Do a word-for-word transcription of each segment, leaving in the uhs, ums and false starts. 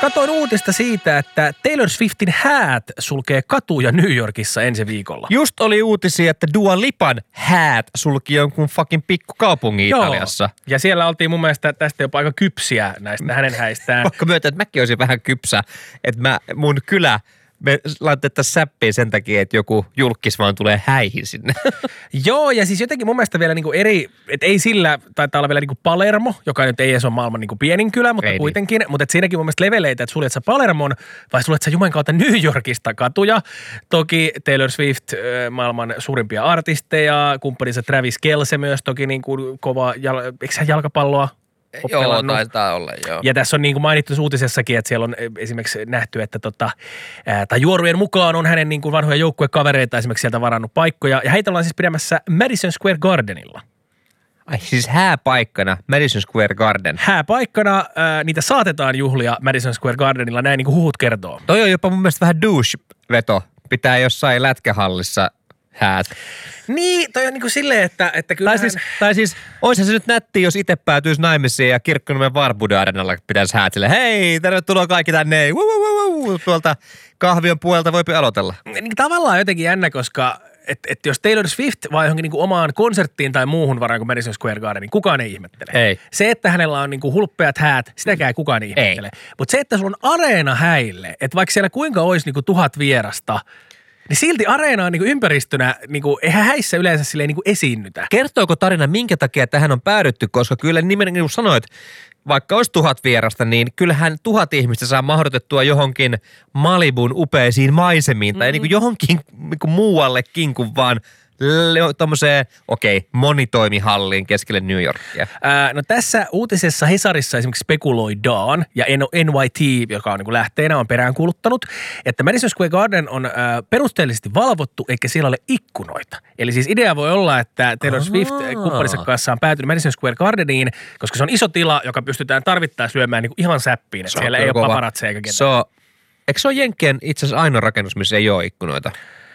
Katoin uutista siitä, että Taylor Swiftin häät sulkee katuja New Yorkissa ensi viikolla. Just oli uutisia, että Dua Lipan häät sulki jonkun fucking pikkukaupungin Joo. Italiassa. Ja siellä oltiin mun mielestä tästä jopa aika kypsiä näistä hänen häistään. Vaikka myötä, että mäkin olisin vähän kypsä, että mä, mun kylä me laitettaisiin säppiin sen takia, että joku julkis vaan tulee häihin sinne. Joo, ja siis jotenkin mun mielestä vielä niinku eri, että ei sillä, taitaa olla vielä niinku Palermo, joka nyt ei edes ole maailman niinku pienin kylä, mutta ei kuitenkin. Niin. Mutta siinäkin mun mielestä leveleitä, että suljet sä Palermon vai suljet sä juman kautta New Yorkista katuja. Toki Taylor Swift, maailman suurimpia artisteja, kumppaninsa Travis Kelce myös toki niinku kova, jal- eikö hän jalkapalloa? Joo, taitaa olla, joo. Ja tässä on niin kuin mainittu uutisessakin, että siellä on esimerkiksi nähty, että tota, ää, tai juorujen mukaan on hänen niin kuin vanhoja joukkuekavereita esimerkiksi sieltä varannut paikkoja. Ja heitä ollaan siis pidämässä Madison Square Gardenilla. Ai siis hääpaikkana Madison Square Garden. Hääpaikkana ää, niitä saatetaan juhlia Madison Square Gardenilla, näin niin kuin huhut kertoo. Toi on jopa mun mielestä vähän douche-veto. Pitää jossain lätkähallissa häät. Niin, toi on niin kuin silleen, että, että kyllähän... Tai siis, tai siis oishan se nyt nätti, jos itse päätyisi naimisiin ja Kirkkoniemen Varbuda-arenalla pitäisi häät silleen, hei, tervetuloa kaikki tänne, wuu, wuu, wuu, tuolta kahvion puolelta voipi aloitella. Niin tavallaan jotenkin jännä, koska että et jos Taylor Swift vai johonkin niinku omaan konserttiin tai muuhun varaan kuin Madison Square Garden, niin kukaan ei ihmettele. Ei. Se, että hänellä on niinku hulppeat häät, sitäkään kukaan ei ihmettele. Mutta se, että sulla on areena häille, että vaikka siellä kuinka olisi niinku tuhat vierasta, niin silti areena on niinku ympäristönä, niinku, eihän häissä yleensä silleen niinku esiinnytä. Kertooko tarina, minkä takia tähän on päädytty, koska kyllä nimenomaan niin kuin sanoit, vaikka olisi tuhat vierasta, niin kyllähän tuhat ihmistä saa mahdotettua johonkin Malibun upeisiin maisemiin tai mm-hmm. niin kuin johonkin niin kuin muuallekin kuin vaan tommoseen, okei, okay, monitoimihalliin keskelle New Yorkia. Ää, no tässä uutisessa Hesarissa esimerkiksi spekuloidaan, ja N Y T, joka on niin kuin lähteenä, on peräänkuuluttanut, että Madison Square Garden on ää, perusteellisesti valvottu, eikä siellä ole ikkunoita. Eli siis idea voi olla, että Taylor Swift kumppaninsa kanssa on päätynyt Madison Square Gardeniin, koska se on iso tila, joka pystytään tarvittaessa lyömään niin kuin ihan säppiin, että siellä ei ole paparatseja eikä ketään. So, eikö se ole Jenkkien itse asiassa ainoa rakennus, missä ei ole ikkunoita?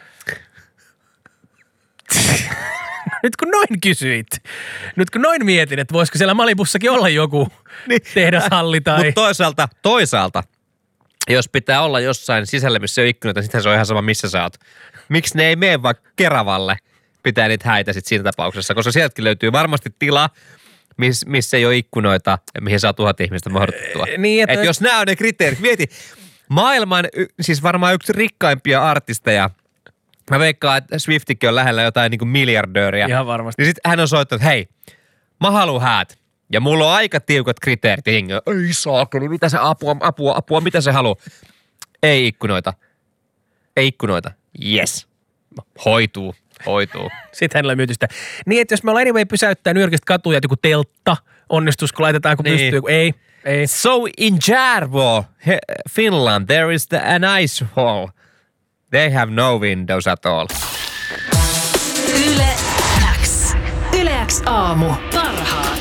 Nyt kun noin kysyit, nyt kun noin mietin, että voisiko siellä Malibussakin olla joku niin. tehdashalli tai... Mutta toisaalta, toisaalta, jos pitää olla jossain sisällä, missä ei ole ikkunoita, sitten se on ihan sama, missä sä oot. Miksi ne ei mene vaikka Keravalle pitää niitä häitä sitten siinä tapauksessa, koska sieltäkin löytyy varmasti tila, miss, missä ei ole ikkunoita ja mihin saa tuhat ihmistä mahdotettua. Niin, että... Et jos nämä on ne kriteerit, mieti, maailman, siis varmaan yksi rikkaimpia artisteja, mä veikkaan, että Swiftikin on lähellä jotain niin kuin miljardööriä. Ihan varmasti. Niin sit hän on soittanut, että hei, mä haluun häät. Ja mulla on aika tiukat kriteerit. Ei saakeli, mitä se apua, apua, apua, mitä se haluu? Ei ikkunoita. Ei ikkunoita. Yes. Hoituu, hoituu. Sitten hänellä on myyty sitä. Niin, että jos me ollaan anyway pysäyttää New Yorkista katuja, että joku teltta onnistus, kun laitetaan, kun niin. pystyy. Ei, ei. So in Järvo, Finland, there is the, an ice hall. They have no windows at all. Yle X. Yle X aamu. Parhaat